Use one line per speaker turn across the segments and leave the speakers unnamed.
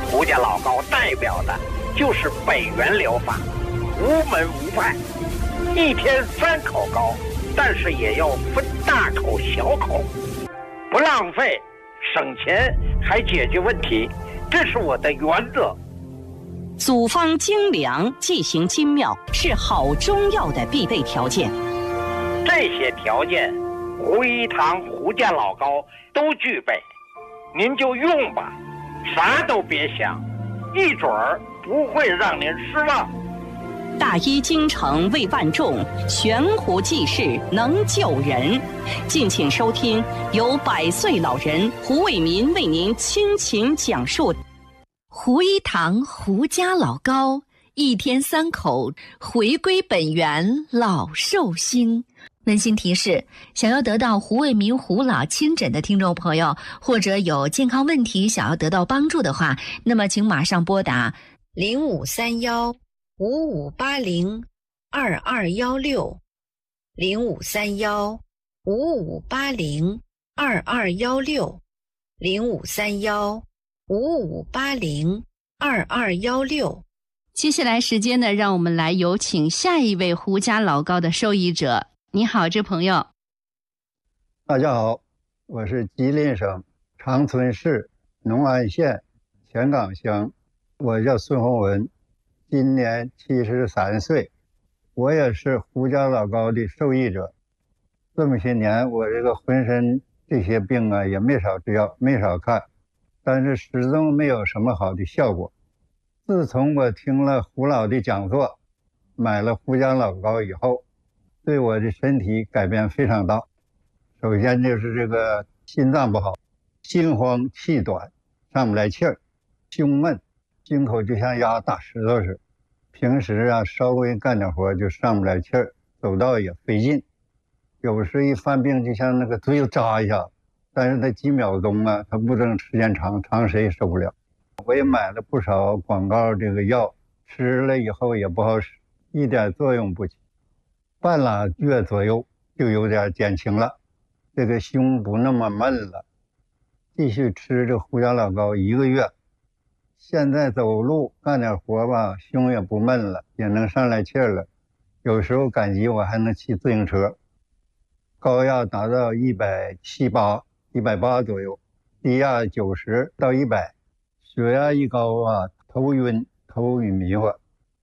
胡家老高代表的就是北元疗法，无门无派，一天3口高，但是也要分大口小口，不浪费，省钱还解决问题，这是我的原则。
组方精良，剂型精妙，是好中药的必备条件。
这些条件，胡一堂胡家老高都具备，您就用吧，啥都别想，一准儿不会让您失望。
大医精诚为万众，悬壶济世能救人。敬请收听由100岁老人胡卫民为您倾情讲述。
胡一堂胡家老高，一天3口，回归本源老寿星。温馨提示：想要得到胡卫民胡老亲诊的听众朋友，或者有健康问题想要得到帮助的话，那么请马上拨打
0531-5580，0531-5580-2216。接下来时间呢，让我们来有请下一位胡家老高的受益者。你好，这朋友。
大家好，我是吉林省长春市农安县前岗乡，我叫孙洪文，今年73岁，我也是胡家老高的受益者。这么些年，我这个浑身这些病啊，也没少吃药，没少看，但是始终没有什么好的效果。自从我听了胡老的讲座，买了胡家老高以后，对我的身体改变非常大。首先就是这个心脏不好，心慌气短，上不来气儿，胸闷，胸口就像压大石头似的。平时啊，稍微干点活就上不来气儿，走道也费劲。有时一犯病就像那个嘴扎一下，但是它几秒钟啊，它不能时间长，长谁也受不了。我也买了不少广告这个药，吃了以后也不好使，一点作用不起。半拉月左右就有点减轻了，这个胸不那么闷了。继续吃这胡家老高1个月，现在走路干点活吧，胸也不闷了，也能上来气儿了。有时候赶集我还能骑自行车。高压达到178、180左右，低压90到100。血压一高啊，头晕头迷糊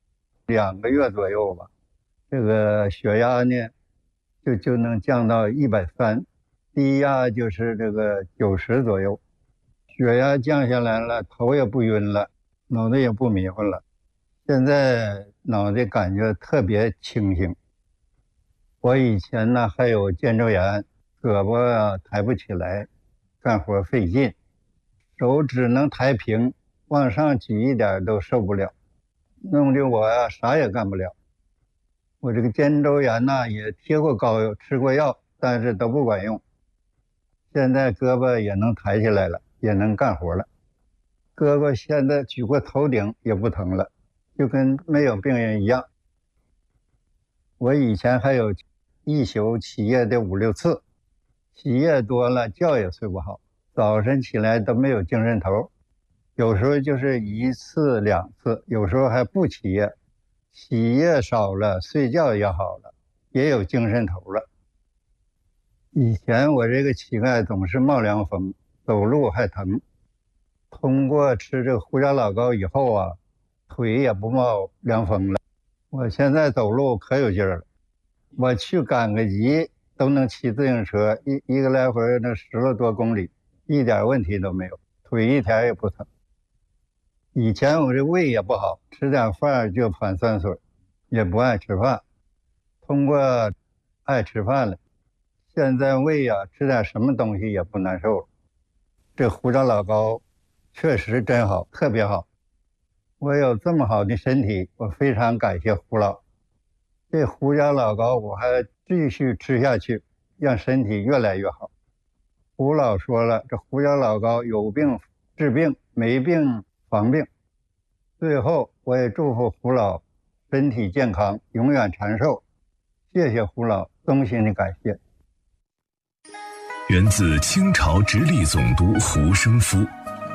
，2个月左右吧，这个血压呢就能降到130，低压就是这个90左右。血压降下来了，头也不晕了，脑袋也不迷糊了，现在脑袋感觉特别清醒。我以前呢还有肩周炎，胳膊啊抬不起来，干活费劲，手只能抬平，往上举一点都受不了，弄得我呀啥也干不了。我这个肩周炎呢也贴过膏药，吃过药，但是都不管用。现在胳膊也能抬起来了，也能干活了。胳膊现在举过头顶也不疼了，就跟没有病人一样。我以前还有一宿起夜的5、6次，起夜多了觉也睡不好，早晨起来都没有精神头，有时候就是1次2次，有时候还不起夜，起夜少了，睡觉也好了，也有精神头了。以前我这个膝盖总是冒凉风，走路还疼，通过吃这个胡家老高以后啊，腿也不冒凉风了。我现在走路可有劲儿了，我去赶个集都能骑自行车，一个来回那10了多公里，一点问题都没有，腿一点也不疼。以前我这胃也不好，吃点饭就反酸水，也不爱吃饭。通过爱吃饭了，现在胃啊吃点什么东西也不难受了。这胡家老高确实真好，特别好。我有这么好的身体，我非常感谢胡老。这胡家老高我还继续吃下去，让身体越来越好。胡老说了，这胡家老高有病治病，没病防病。最后我也祝福胡老身体健康，永远长寿。谢谢胡老，衷心的感谢。
源自清朝直隶总督胡生夫，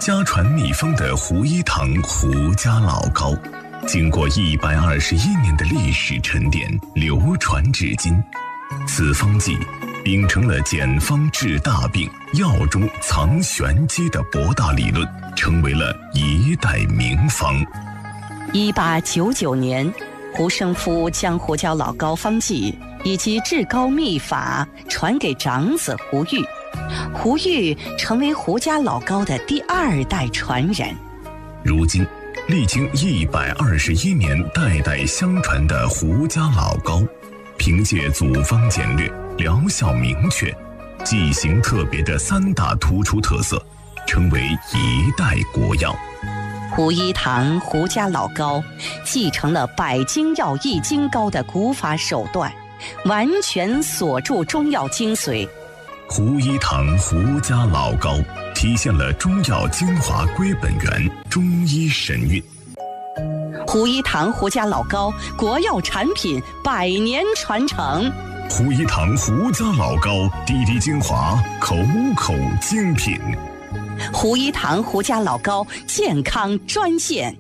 家传秘方的胡一堂胡家老膏，经过121年的历史沉淀，流传至今。此方剂秉承了简方治大病、药中藏玄机的博大理论，成为了一代名方。
1899年，胡生夫将胡椒老膏方剂以及治膏秘法传给长子胡玉，胡玉成为胡家老膏的第2代传人。
如今，历经121年代代相传的胡家老膏，凭借组方简略、疗效明确、剂型特别的3大突出特色，成为一代国药。
胡一堂胡家老膏继承了百精药易筋膏的古法手段，完全锁住中药精髓。
胡一堂胡家老膏体现了中药精华归本源，中医神韵。
胡一堂胡家老膏国药产品100年传承。
胡一堂胡家老膏滴滴精华，口口精品。
胡一堂胡家老膏健康专线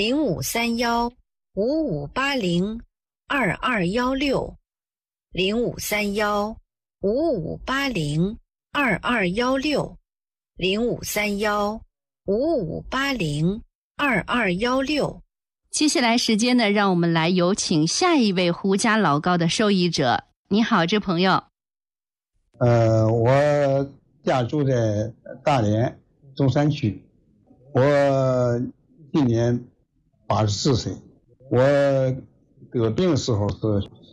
0531-5580-2216，0531-5580-2216。
接下来时间呢，让我们来有请下一位胡家老膏的受益者。你好，这朋友。
我家住在大连中山区，我今年84岁。我得病的时候是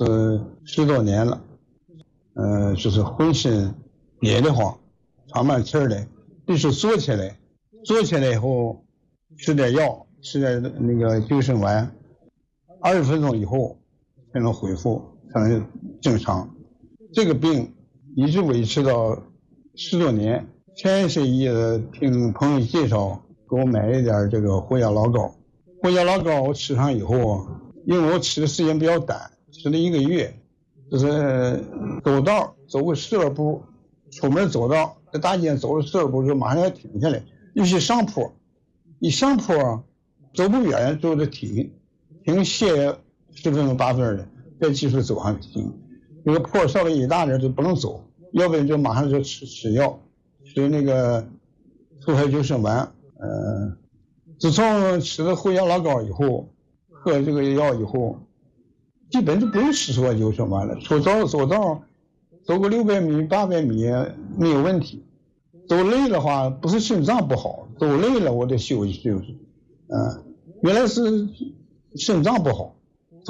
10多年了，就是浑身憋得慌，喘不上气来，必须坐起来以后吃点药，吃点那个救生丸，20分钟以后才能恢复成正常。这个病一直维持到10多年。前些日听朋友介绍，给我买了一点这个胡椒老膏。胡椒老膏我吃上以后，因为我吃的时间比较短，吃了1个月，就是走道走个12步，出门走道在大街走了12步就马上要停下来，尤其上坡，一上坡走不远就得停歇10分钟8分钟的，再继续走上停。那个坡稍微一大点就不能走，要不然就马上就吃药，吃那个促排救生丸。自从吃了胡椒老膏以后，喝这个药以后，基本就不用吃促排救生丸了。出走走道走个600米800米没有问题。走累的话，不是肾脏不好，走累了我得休息。原来是肾脏不好，走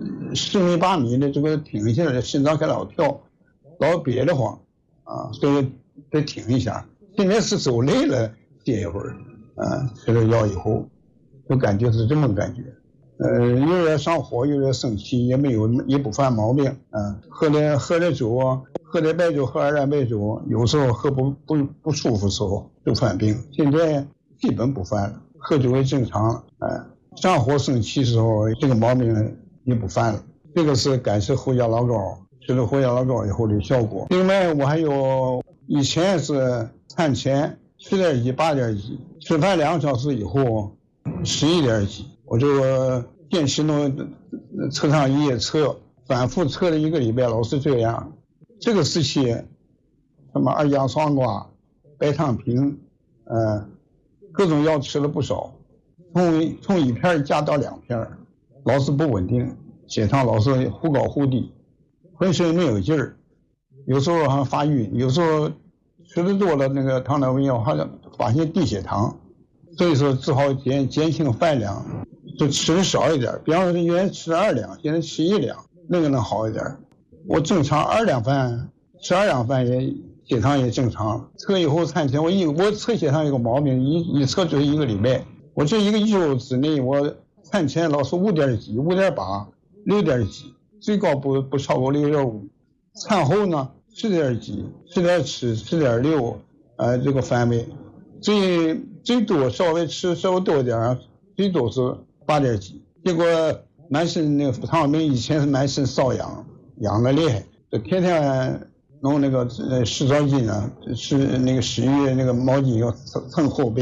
10米8米的这个停下来，肾脏开老跳，老憋得慌所以得停一下。现在是走累了歇一会儿，吃了药以后就感觉是这么感觉。有点上火，有点生气，也不犯毛病。喝点酒，喝点白酒，喝2两白酒，有时候喝不舒服的时候就犯病。现在基本不犯了，喝酒也正常了。上火生气的时候，这个毛病也不犯了。这个是感谢胡椒老膏，吃了胡椒老膏以后的效果。另外我还有以前是餐前10点几8点几，吃饭2个小时以后11点几，我就坚持测上一夜测，反复测了1个礼拜，老是这样。这个时期什么2价双胍、白糖平，各种药吃了不少，从1片加到2片，老是不稳定，血糖老是忽高忽低，浑身没有劲儿，有时候还发晕，有时候吃的多了那个糖尿病药好像发现低血糖，所以说只好减轻饭量，就吃的少一点。比方说原来吃2两，现在吃1两，那个能好一点。我正常2两饭，吃2两饭也血糖也正常。测以后餐前我测血糖有个毛病，一测就是1个礼拜。我这1个周之内，我餐前老是5点几、5点8、6点几，最高不超过6.5。餐后呢10点几、10点7、10点6，这个范围。最多稍微多一点，最多是8点几。结果满身那个糖尿病以前是满身瘙痒，痒得厉害，就天天弄那个湿澡巾是那个湿浴那个毛巾要蹭后背，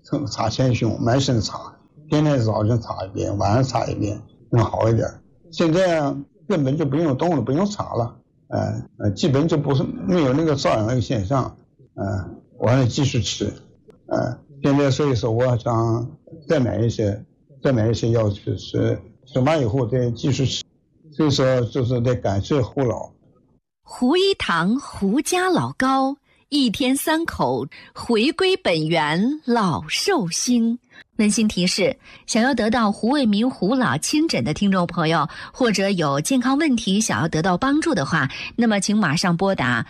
擦前胸、满身擦，天天早晨擦一遍，晚上擦一遍，能好一点。现在根本就不用动了，不用擦了，基本就不是没有那个瘙痒那个现象，完了继续吃，现在所以说我想再买一些药去吃，吃完以后再继续吃，所以说就是得感谢胡老。
胡一堂胡家老高，一天3口，回归本源，老寿星。温馨提示：想要得到胡卫民胡老亲诊的听众朋友，或者有健康问题想要得到帮助的话，那么请马上拨打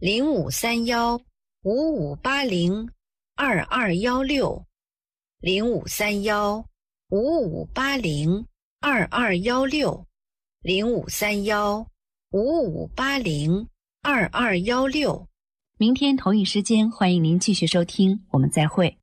053155802216 053155802216 053155802216。
明天同一时间，欢迎您继续收听，我们再会。